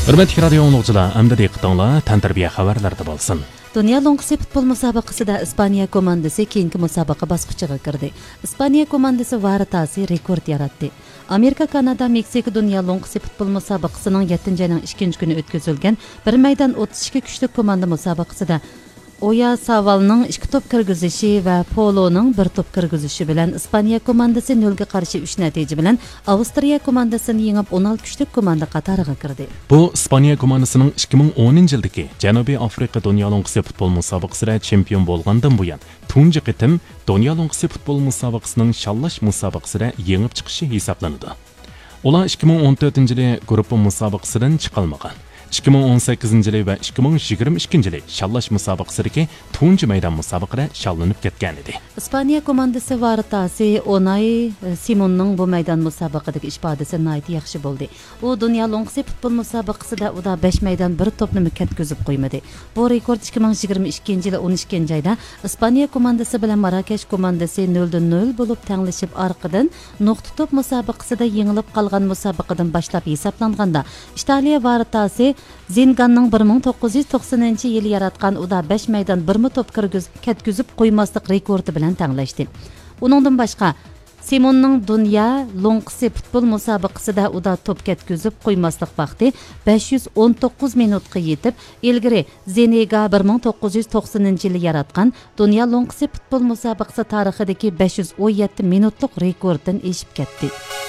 Hürmetli radio anlıqçılar, əmdə diqqətinizlər təntərbiyə xəbərlərdə bolsun. Dünya Longsi futbol musobaqasida Ispaniya komandasi keyingi musobaqa bosqichiga kirdi. Ispaniya komandasi varitasi rekord yaratdi. Amerika, Kanada, Meksika Dünya Longsi futbol musobaqasining 7-oyning 2 kuni o'tkazilgan bir maydon 32 kuchli komanda musobaqasida Oya Savalning 2 top kirgizishi va Poloning 1 top kirgizishi bilan Ispaniya komandasi 0 ga qarshi 3 natija bilan Avstriya komandasini yengib 16 kuchli komanda qatoriga kirdi. Bu Ispaniya komandasining 2010-yildagi Janubiy Afrika Dünya Longsi futbol musobaqasida chempion bo'lgandan buyon tunji qitim Dünya Longsi futbol musobaqasining shallash musobaqasida yengib chiqishi hisoblanadi. Ular 2014-yili guruh musobaqasidan chiqolmagan. 2018 va 2022 shallash musobaqasidagi tunji maydon musobaqada shallanib ketgan edi. Ispaniya komandasi varitasi Unai Simonning bu maydon musobaqadagi ifodasi nihoyat yaxshi bo'ldi. U Dünya Longsi futbol musobaqasida uda 5 maydon 1 topni ketkizib qo'ymadi. Bu rekord 2022 yil 12 oyda Ispaniya komandasi bilan Marrakesh komandasi 0-0 bo'lib tanglashib orqadan nuqta top musobaqasida yengilib qolgan musobaqadan boshlab hisoblanganda Italiya varitasi Zinganning 1990-yili yaratgan uda 5 maydon 1 top ketkizib qo'ymaslik rekordi bilan tanglashdi. Uningdan boshqa Simonning Dünya Longsi futbol musobaqasida uda top ketkizib qo'ymaslik vaqti 519 minutga yetib, ilgari Zenega 1990-yili yaratgan Dünya Longsi futbol musobaqasi tarixidagi 517 minutlik rekorddan eshib ketdi.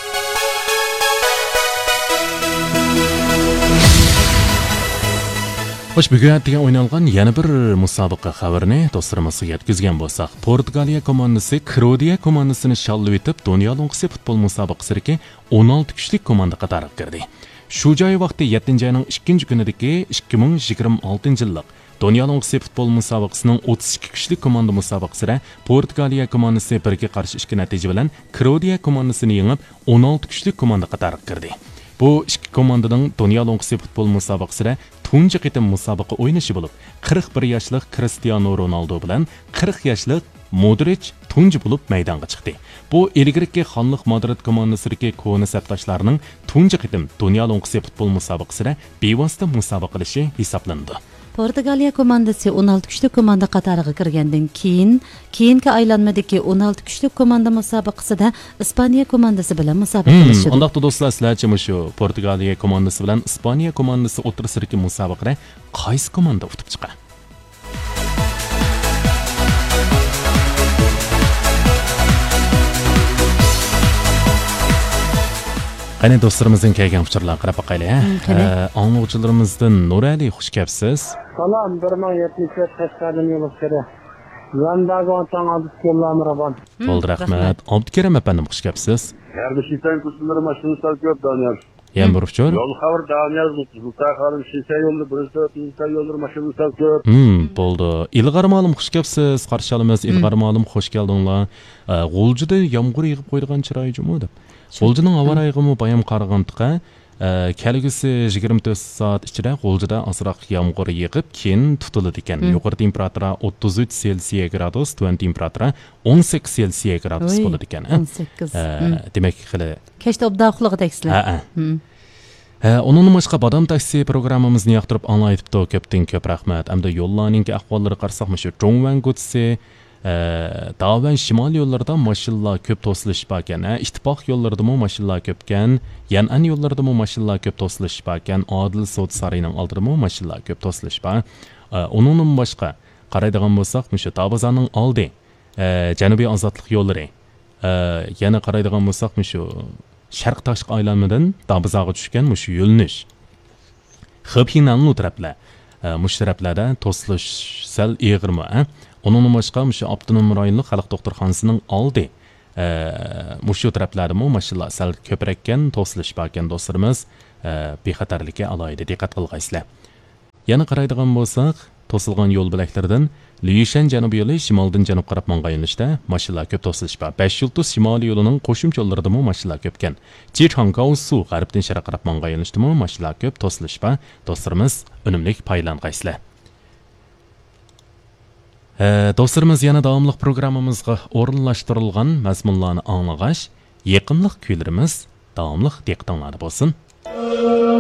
Xo'sh, bugun degan o'ynalgan yana bir musobaqa xabarini do'stlarimizga yetkazgan bo'lsak, Portugaliya komandasi Kroatiya komandasini shallab etib, Dünya Longsi futbol musobaqasidagi 16 kuchli komanda qatoriga kirdi. Shu joy vaqti 7-oyning 2 kunidagi 2026-yillik Dünya Longsi futbol musobaqasining 32 kuchli komanda musobaqasida Portugaliya komandasi 1 ga qarshi 2 natija bilan Kroatiya komandasini yengib 16 kuchli komanda qatoriga kirdi. Bu ikki komandaning Dünya Longsi futbol musobaqasida tunji qitim musobaqa o'ynashi bo'lib, 41 yoshlik Cristiano Ronaldo bilan 40 yoshlik Modric tunji bo'lib maydonga chiqdi. Bu ilgirki xonliq Madrid komandasidagi ko'ni sabtoshlarining tunji qitim Dünya Longsi futbol musobaqasida bevosita musobaqa qilishi hisoblandi. Portugaliya komandasi 16 kuchli komanda qatoriga kirgandan keyingi aylanmadagi 16 kuchli komanda musobaqasida Ispaniya komandasi bilan musobaqa qilishdi. Undaqda do'stlar, sizlarcha shu Portugaliya komandasi bilan Ispaniya komandasi o'rtasidagi musobaqada qaysi komanda o'tib chiqadi? Qani do'stlarimizning kelgan fikrlarni qarab boqaylik. Angluvchilarimizdan Nurali, xush kelibsiz. Salam, 1074 Qashqardan yo'l kiri. Yandagi otang Abdukarim Miraban. Bo'ldi, rahmat. Abdukarim apandim, xush kelibsiz. Kardeşlikten kusurları maşını sarkıyor Daniel. Yan burufçur. Yol xabar Daniel Zulta xalim şişe yolda burası Zulta yolda maşını sarkıyor. Bo'ldi. İlg'ar ma'lum xush kelibsiz. Qarshi olamiz. İlg'ar ma'lum xush keldinglar. G'o'ljida yomg'ir yig'ib qo'ygan chiroyi jumuda. G'o'ljining havo rayig'imi bayam qaragandiqa. Kelgusi 24 soat ichida G'o'ljida ozroq yomg'ir yig'ib, keyin tutiladi ekan. Yuqori temperatura 33 Selsiya gradus, tuvan temperatura 18 Selsiya gradus bo'ladi ekan. 18. Demak, xili kechda obda uxlag'daysizlar. Onun boshqa Badam taksi programmamizni yoqtirib anglaytibdi. Ko'pdan ko'p rahmat. Hamda yo'llarning ahvollari qarasaq, shu Zhongwan Gutsi Davan shimol yo'llarida mashinalar ko'p to'silish bor ekan. Ittifoq yo'llaridami mashinalar ko'pkan, Yan'an yo'llaridami mashinalar ko'p to'silish bor ekan. Odil sud saroyining oldidami mashinalar ko'p to'silish bor. Undan boshqa qaraydigan bo'lsak, shu Tabazanning oldi, Janubiy ozodlik yo'llari. Yana qaraydigan bo'lsak, shu Sharq tashqi aylamidan Tabazaga tushgan shu yo'lnish. Xipinang taraflar, mush taraflarda to'silish sal eg'irmi, Onun boshqa shu Abdunum rayonlik xalq doktorxonasining oldi. Mushu taraflarimi mashinalar sal ko'prakkan to'silish bor ekan do'stlarimiz. Bexatarlikka alohida diqqat qilgaysizlar. Yana qaraydigan bo'lsak, to'silgan yo'l bo'laklaridan Liyishan janubiy yo'li shimoldan janub qarab mong'an yo'nalishda mashinalar ko'p to'silish bor. 5 yulduz shimoliy yo'lining qo'shimcha yo'llaridami mashinalar ko'pkan. Jichanggaosu g'arbdan sharq qarab mong'an yo'nalishdami mashinalar ko'p to'silish bor. Do'stlarimiz, unumlik paylangaysizlar. Do'stlarimiz, yana davomli programmamizga o'rinlashtirilgan mazmunlarni anglag'ach, yaqinlik kuylarimiz davomli diqqatinglarda bo'lsin.